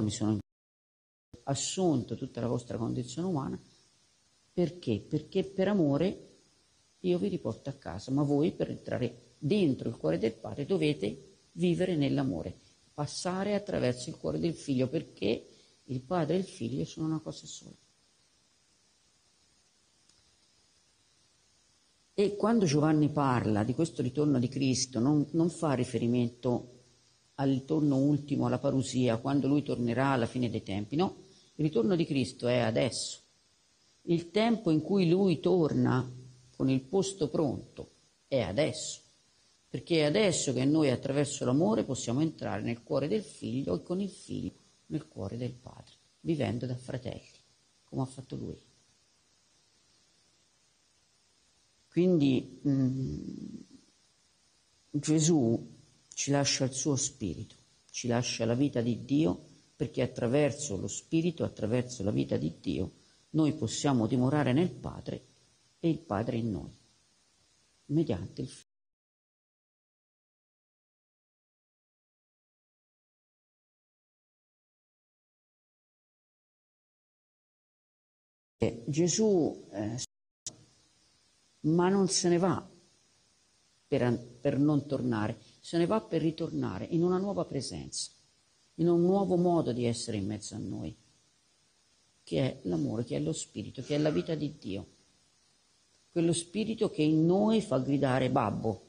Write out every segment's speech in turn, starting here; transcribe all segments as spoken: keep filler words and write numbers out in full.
mi sono assunto tutta la vostra condizione umana. Perché? Perché per amore io vi riporto a casa, ma voi per entrare dentro il cuore del Padre dovete vivere nell'amore, passare attraverso il cuore del Figlio, perché il Padre e il Figlio sono una cosa sola. E quando Giovanni parla di questo ritorno di Cristo non, non fa riferimento al ritorno ultimo, alla parusia, quando lui tornerà alla fine dei tempi, no, il ritorno di Cristo è adesso. Il tempo in cui lui torna con il posto pronto è adesso, perché è adesso che noi attraverso l'amore possiamo entrare nel cuore del Figlio e con il Figlio nel cuore del Padre, vivendo da fratelli, come ha fatto lui. Quindi mh, Gesù ci lascia il suo spirito, ci lascia la vita di Dio, perché attraverso lo spirito, attraverso la vita di Dio, noi possiamo dimorare nel Padre e il Padre in noi, mediante il Figlio. E Gesù eh, ma non se ne va per, per non tornare, se ne va per ritornare in una nuova presenza, in un nuovo modo di essere in mezzo a noi, che è l'amore, che è lo spirito, che è la vita di Dio. Quello spirito che in noi fa gridare babbo.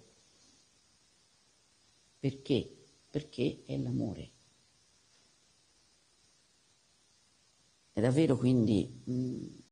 Perché? Perché è l'amore. È davvero quindi mh,